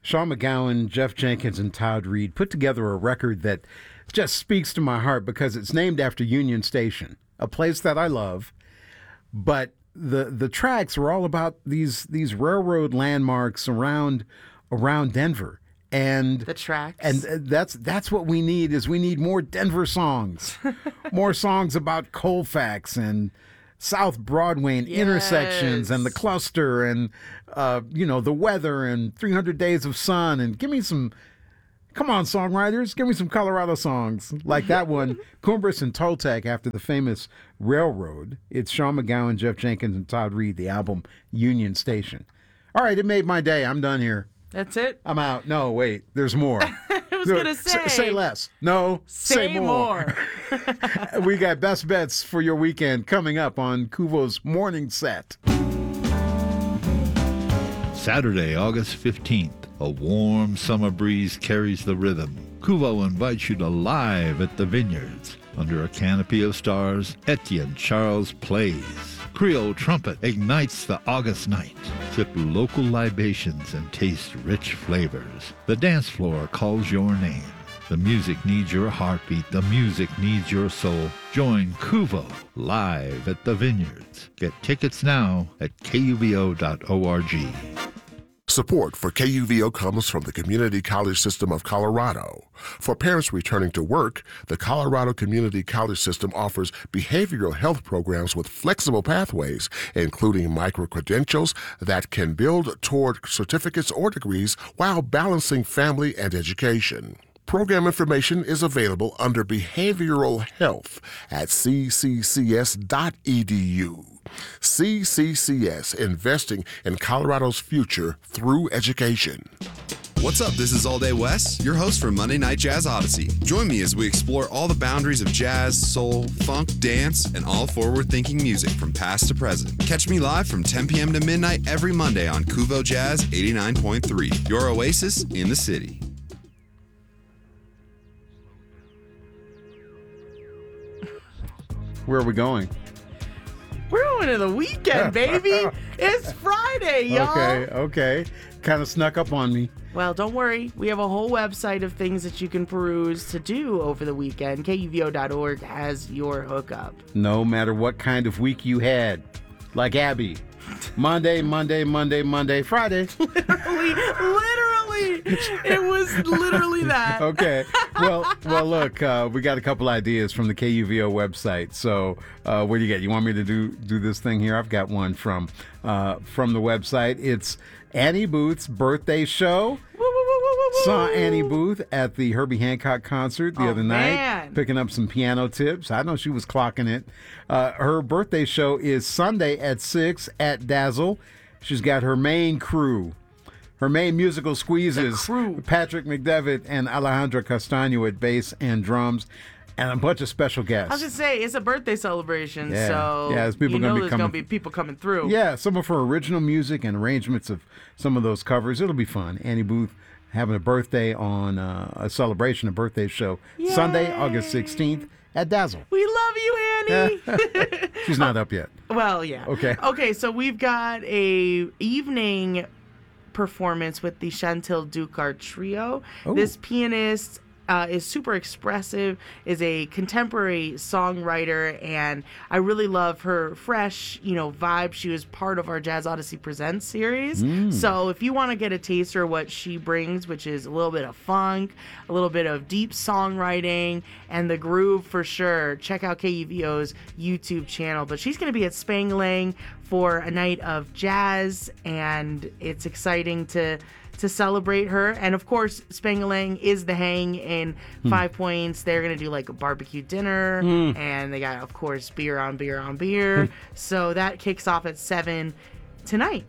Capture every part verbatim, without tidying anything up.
Sean McGowan, Jeff Jenkins, and Todd Reed put together a record that just speaks to my heart because it's named after Union Station, a place that I love. But the the tracks were all about these these railroad landmarks around around Denver. And the tracks. And that's that's what we need is we need more Denver songs. More songs about Colfax and South Broadway and yes. intersections and the cluster and, uh, you know, the weather and three hundred Days of Sun. And give me some, come on, songwriters, give me some Colorado songs like that one, Cumbres and Toltec, after the famous railroad. It's Sean McGowan, Jeff Jenkins, and Todd Reed, the album Union Station. All right, it made my day. I'm done here. That's it? I'm out. No, wait, there's more. I was going to say. S- say less. No, say, say more. more. We got best bets for your weekend coming up on Kuvo's Morning Set. Saturday, August fifteenth, a warm summer breeze carries the rhythm. Kuvo invites you to Live at the Vineyards. Under a canopy of stars, Etienne Charles plays. Creole trumpet ignites the August night. Sip local libations and taste rich flavors. The dance floor calls your name. The music needs your heartbeat. The music needs your soul. Join Kuvo Live at the Vineyards. Get tickets now at K U V O dot org. Support for K U V O comes from the Community College System of Colorado. For parents returning to work, the Colorado Community College System offers behavioral health programs with flexible pathways, including micro-credentials that can build toward certificates or degrees while balancing family and education. Program information is available under Behavioral Health at c c c s dot e d u. C C C S, investing in Colorado's future through education. What's up? This is All Day Wes, your host for Monday Night Jazz Odyssey. Join me as we explore all the boundaries of jazz, soul, funk, dance, and all forward-thinking music from past to present. Catch me live from ten p.m. to midnight every Monday on Kuvo Jazz eighty-nine point three, your oasis in the city. Where are we going? We're going to the weekend, baby. It's Friday, y'all. Okay, okay. Kind of snuck up on me. Well, don't worry. We have a whole website of things that you can peruse to do over the weekend. K U V O dot org has your hookup. No matter what kind of week you had. Like Abby. Monday, Monday, Monday, Monday, Friday. literally, literally. It was literally that. Okay. Well, well, look, uh, we got a couple ideas from the K U V O website. So, uh, what do you get? You want me to do do this thing here? I've got one from uh, from the website. It's Annie Booth's birthday show. Woo, woo, woo, woo, woo. Saw Annie Booth at the Herbie Hancock concert the oh, other night, man. picking up some piano tips. I know she was clocking it. Uh, her birthday show is Sunday at six at Dazzle. She's got her main crew. Her main musical squeezes, Patrick McDevitt and Alejandra Castaño at bass and drums, and a bunch of special guests. I was going to say, it's a birthday celebration, yeah. so yeah, there's people you know gonna be there's coming. going to be people coming through. Yeah, some of her original music and arrangements of some of those covers. It'll be fun. Annie Booth having a birthday on uh, a celebration, a birthday show, Yay. Sunday, August sixteenth at Dazzle. We love you, Annie. She's not up yet. Well, yeah. Okay. Okay, so we've got a evening performance with the Chantil Ducart Trio. Oh. This pianist uh, is super expressive, is a contemporary songwriter, and I really love her fresh, you know, vibe. She was part of our Jazz Odyssey Presents series. Mm. So if you want to get a taster of what she brings, which is a little bit of funk, a little bit of deep songwriting, and the groove for sure, check out K U V O's YouTube channel. But she's going to be at Spang-A-Lang for a night of jazz, and it's exciting to to celebrate her. And of course, Spang-A-Lang is the hang in Hmm. Five Points. They're gonna do like a barbecue dinner, Hmm. and they got, of course, beer on beer on beer. So that kicks off at seven tonight.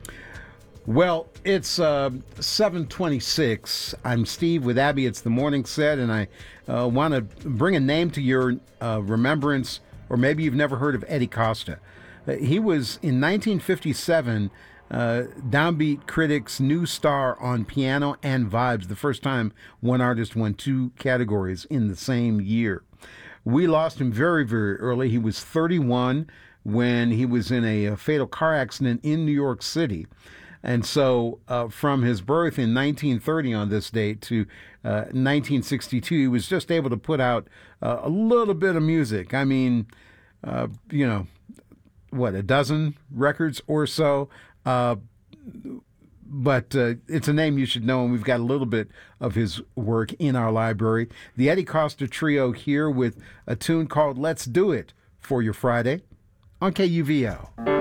Well, it's uh, seven twenty-six. I'm Steve with Abby. It's the morning set, and I uh, want to bring a name to your uh, remembrance, or maybe you've never heard of Eddie Costa. Uh, he was, in nineteen fifty-seven, uh, Downbeat Critics' new star on piano and vibes, the first time one artist won two categories in the same year. We lost him very, very early. He was thirty-one when he was in a, a fatal car accident in New York City. And so uh, from his birth in nineteen thirty on this date to uh, nineteen sixty-two, he was just able to put out uh, a little bit of music. I mean, uh, you know, what, a dozen records or so? Uh, but uh, it's a name you should know, and we've got a little bit of his work in our library. The Eddie Costa Trio here with a tune called Let's Do It for your Friday on K U V O.